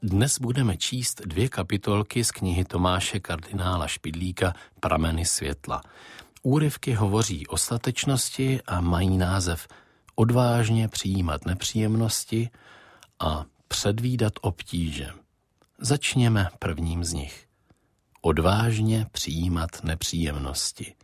Dnes budeme číst 2 kapitolky z knihy Tomáše kardinála Špidlíka Prameny světla. Úryvky hovoří o statečnosti a mají název Odvážně přijímat nepříjemnosti a předvídat obtíže. Začněme prvním z nich. Odvážně přijímat nepříjemnosti.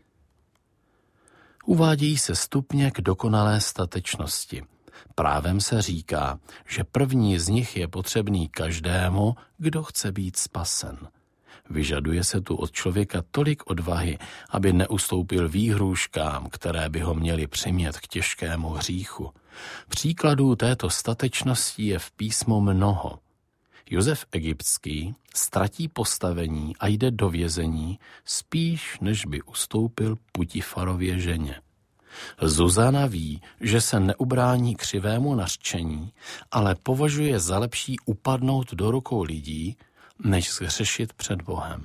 Uvádějí se stupně k dokonalé statečnosti. Právem se říká, že první z nich je potřebný každému, kdo chce být spasen. Vyžaduje se tu od člověka tolik odvahy, aby neustoupil výhrůžkám, které by ho měly přimět k těžkému hříchu. Příkladů této statečnosti je v písmu mnoho. Josef Egyptský ztratí postavení a jde do vězení spíš, než by ustoupil Putifarově ženě. Zuzana ví, že se neubrání křivému nařčení, ale považuje za lepší upadnout do rukou lidí, než zhřešit před Bohem.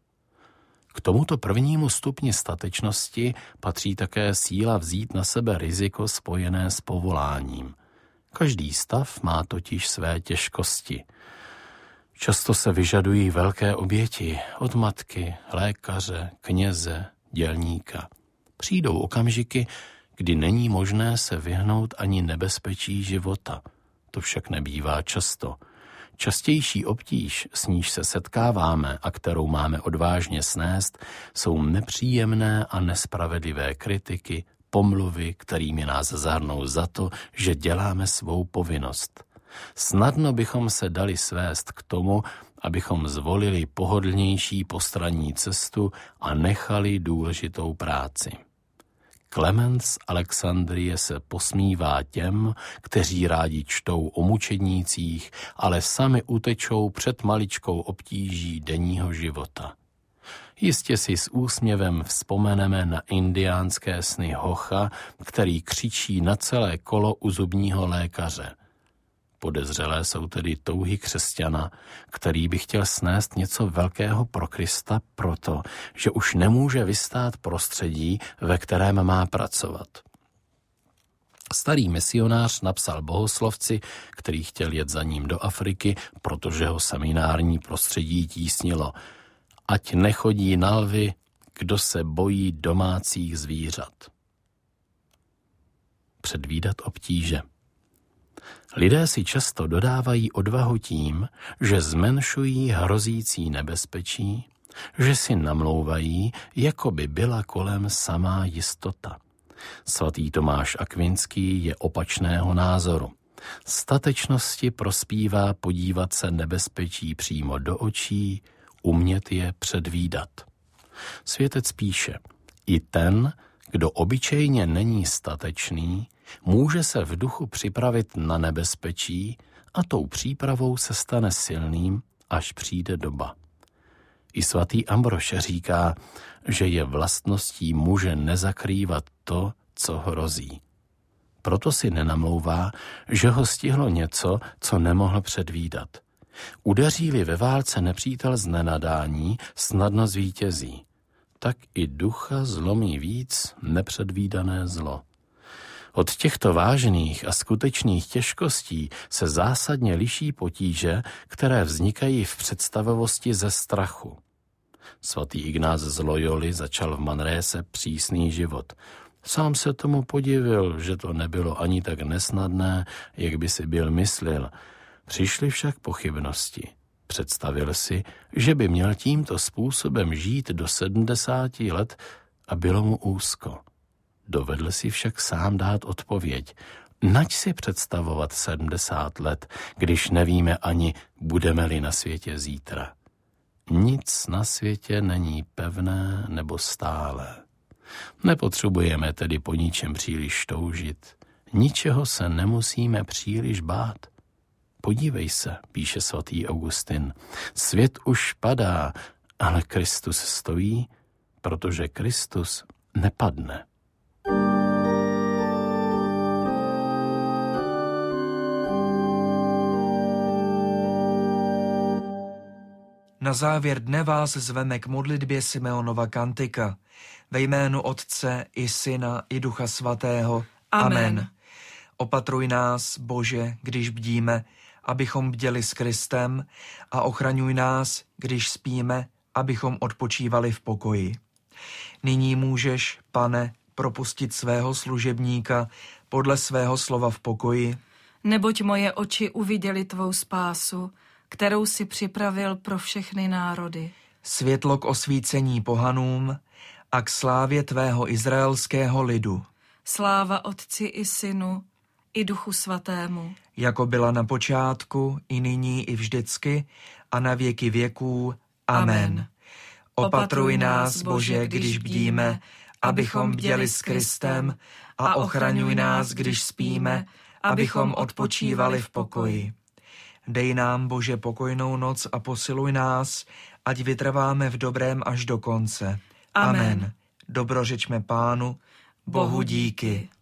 K tomuto prvnímu stupni statečnosti patří také síla vzít na sebe riziko spojené s povoláním. Každý stav má totiž své těžkosti. Často se vyžadují velké oběti od matky, lékaře, kněze, dělníka. Přijdou okamžiky, kdy není možné se vyhnout ani nebezpečí života. To však nebývá často. Častější obtíž, s níž se setkáváme a kterou máme odvážně snést, jsou nepříjemné a nespravedlivé kritiky, pomluvy, kterými nás zahrnou za to, že děláme svou povinnost. Snadno bychom se dali svést k tomu, abychom zvolili pohodlnější postranní cestu a nechali důležitou práci. Klement z Alexandrie se posmívá těm, kteří rádi čtou o mučednících, ale sami utečou před maličkou obtíží denního života. Jistě si s úsměvem vzpomeneme na indiánské sny Hocha, který křičí na celé kolo u zubního lékaře. Podezřelé jsou tedy touhy křesťana, který by chtěl snést něco velkého pro Krista proto, že už nemůže vystát prostředí, ve kterém má pracovat. Starý misionář napsal bohoslovci, který chtěl jet za ním do Afriky, protože ho seminární prostředí tísnilo. Ať nechodí na lvy, kdo se bojí domácích zvířat. Předvídat obtíže. Lidé si často dodávají odvahu tím, že zmenšují hrozící nebezpečí, že si namlouvají, jako by byla kolem samá jistota. Svatý Tomáš Akvinský je opačného názoru. Statečnosti prospívá podívat se nebezpečí přímo do očí, umět je předvídat. Světec píše, i ten, kdo obyčejně není statečný, může se v duchu připravit na nebezpečí a tou přípravou se stane silným, až přijde doba. I svatý Ambrož říká, že je vlastností muže nezakrývat to, co hrozí. Proto si nenamlouvá, že ho stihlo něco, co nemohl předvídat. Udeří-li ve válce nepřítel z nenadání, snadno zvítězí. Tak i ducha zlomí víc nepředvídané zlo. Od těchto vážných a skutečných těžkostí se zásadně liší potíže, které vznikají v představovosti ze strachu. Svatý Ignác z Loyoli začal v Manrése přísný život. Sám se tomu podivil, že to nebylo ani tak nesnadné, jak by si byl myslel. Přišly však pochybnosti. Představil si, že by měl tímto způsobem žít do 70 let a bylo mu úzko. Dovedl si však sám dát odpověď. Nač si představovat 70 let, když nevíme ani, budeme-li na světě zítra. Nic na světě není pevné nebo stálé. Nepotřebujeme tedy po ničem příliš toužit. Ničeho se nemusíme příliš bát. Podívej se, píše svatý Augustin, svět už padá, ale Kristus stojí, protože Kristus nepadne. Na závěr dne vás zveme k modlitbě Simeonova kantika. Ve jménu Otce i Syna i Ducha Svatého. Amen. Opatruj nás, Bože, když bdíme, abychom bděli s Kristem, a ochraňuj nás, když spíme, abychom odpočívali v pokoji. Nyní můžeš, Pane, propustit svého služebníka podle svého slova v pokoji, neboť moje oči uviděly tvou spásu, kterou si připravil pro všechny národy. Světlo k osvícení pohanům a k slávě tvého izraelského lidu. Sláva Otci i Synu, i Duchu Svatému. Jako byla na počátku, i nyní, i vždycky, a na věky věků. Amen. Opatruj nás, Bože, když bdíme, abychom bděli s Kristem, a ochraňuj nás, když spíme, abychom odpočívali v pokoji. Dej nám, Bože, pokojnou noc a posiluj nás, ať vytrváme v dobrém až do konce. Amen. Dobrořečme Pánu, Bohu díky.